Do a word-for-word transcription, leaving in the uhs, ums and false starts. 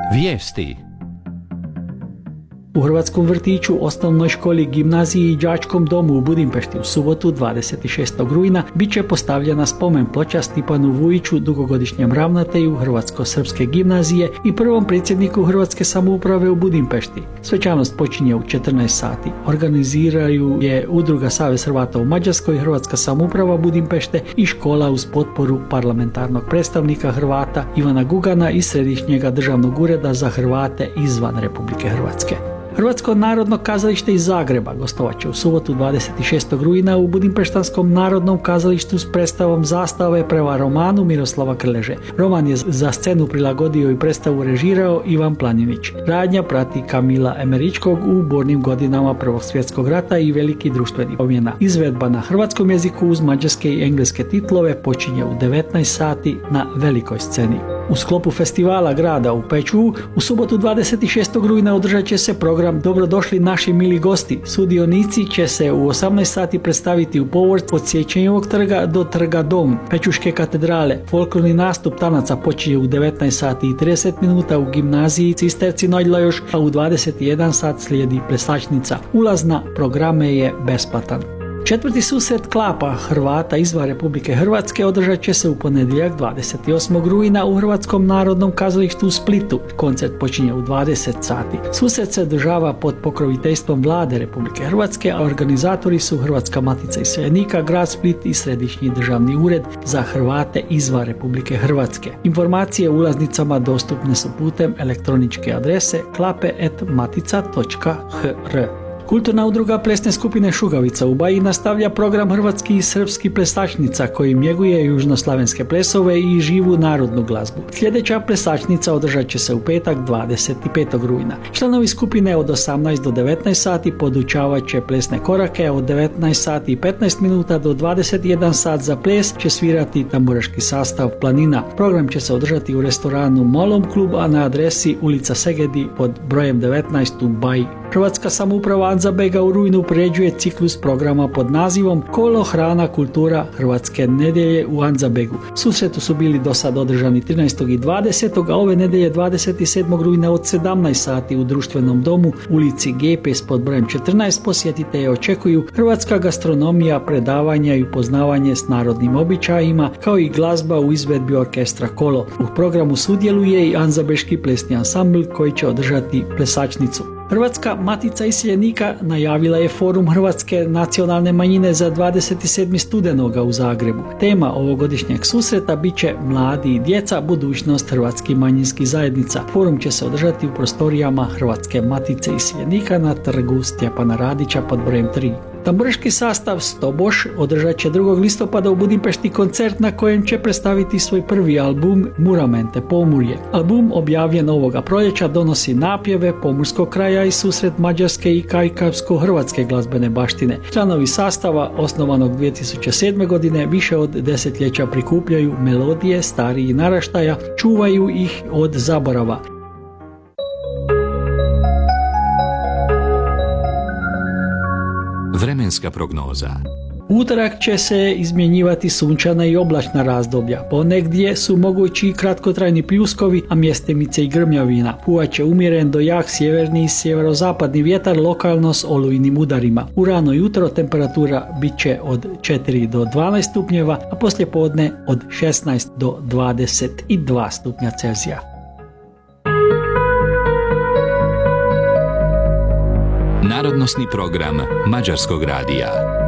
Vijesti. U Hrvatskom vrtiću, osnovnoj školi, gimnaziji i đačkom domu u Budimpešti u subotu dvadeset šestog rujna bit će postavljena spomen ploča Stipanu Vujiću, dugogodišnjem ravnatelju Hrvatsko-srpske gimnazije i prvom predsjedniku Hrvatske samouprave u Budimpešti. Svečanost počinje u četrnaest sati. Organiziraju je Udruga Savez Hrvata u Mađarskoj, Hrvatska samouprava Budimpešte i škola uz potporu parlamentarnog predstavnika Hrvata Ivana Gugana iz Središnjega državnog ureda za Hrvate izvan Republike Hrvatske. Hrvatsko narodno kazalište iz Zagreba gostovat će u subotu dvadeset šestog rujna u Budimpeštanskom narodnom kazalištu s predstavom Zastave prema romanu Miroslava Krleže. Roman je za scenu prilagodio i predstavu režirao Ivan Planinić. Radnja prati Kamila Emeričkog u burnim godinama Prvog svjetskog rata i veliki društveni promjena. Izvedba na hrvatskom jeziku uz mađarske i engleske titlove počinje u devetnaest sati na velikoj sceni. U sklopu festivala grada u Pečuvu u subotu dvadeset šestog rujna održat će se program Dobrodošli naši mili gosti. Sudionici će se u osamnaest sati predstaviti u povorci od Sjećenjevog trga do trga Dom Pečuške katedrale. Folklorni nastup tanaca počinje u devetnaest sati i trideset minuta u gimnaziji Cisterci Nojdlajoš, a u dvadeset jedan sat slijedi plesačnica. Ulaz na programe je besplatan. Četvrti susret klapa Hrvata izvan Republike Hrvatske održat će se u ponedjeljak dvadeset osmog rujna u Hrvatskom narodnom kazalištu u Splitu. Koncert počinje u dvadeset sati. Susret se održava pod pokroviteljstvom Vlade Republike Hrvatske, a organizatori su Hrvatska matica iseljenika, grad Split i Središnji državni ured za Hrvate izvan Republike Hrvatske. Informacije o ulaznicama dostupne su putem elektroničke adrese klape et matica točka hr. Kulturna udruga plesne skupine Šugavica u Baji nastavlja program hrvatskih i srpskih plesačnica koji njeguje južnoslavenske plesove i živu narodnu glazbu. Sljedeća plesačnica održat će se u petak dvadeset petog rujna. Članovi skupine od osamnaest do devetnaest sati podučavat će plesne korake, a od devetnaest sati i petnaest minuta do dvadeset jedan sat za ples će svirati tamburaški sastav Planina. Program će se održati u restoranu Molom klub, a na adresi ulica Segedi pod brojem devetnaest u Baji. Hrvatska samouprava Anzabega u rujnu priređuje ciklus programa pod nazivom Kolo, hrana, kultura Hrvatske nedjelje u Anzabegu. Susretu su bili do sad održani trinaestog i dvadesetog a ove nedjelje dvadeset sedmog rujna od sedamnaest sati u društvenom domu ulici Gepes pod brojem četrnaest. Posjetitelje očekuju hrvatska gastronomija, predavanja i upoznavanje s narodnim običajima, kao i glazba u izvedbi orkestra Kolo. U programu sudjeluje i Anzabeški plesni ansambl koji će održati plesačnicu. Hrvatska matica iseljenika najavila je forum Hrvatske nacionalne manjine za dvadeset sedmog studenoga u Zagrebu. Tema ovogodišnjeg susreta bit će Mladi i djeca, budućnost hrvatskih manjinskih zajednica. Forum će se održati u prostorijama Hrvatske matice iseljenika na trgu Stjepana Radića pod brojem tri. Tamburaški sastav Stoboš održat će drugog listopada u Budimpešti koncert na kojem će predstaviti svoj prvi album Muramente, Pomurje. Album objavljen ovoga proljeća donosi napjeve pomurskog kraja i susret mađarske i kajkavsko-hrvatske glazbene baštine. Članovi sastava, osnovanog dvije tisuće sedme godine, više od desetljeća prikupljaju melodije starijih naraštaja, čuvaju ih od zaborava. Vremenska prognoza. Utorak će se izmjenjivati sunčana i oblačna razdoblja. Ponegdje su mogući kratkotrajni pljuskovi, a mjestimice i grmljavina. Puhat će umjeren do jak sjeverni i sjeverozapadni vjetar, lokalno s olujnim udarima. U rano jutro temperatura bit će od četiri do dvanaest stupnjeva, a poslijepodne od šesnaest do dvadeset dva stupnja Celzija. Narodnosni program Mađarskog radija.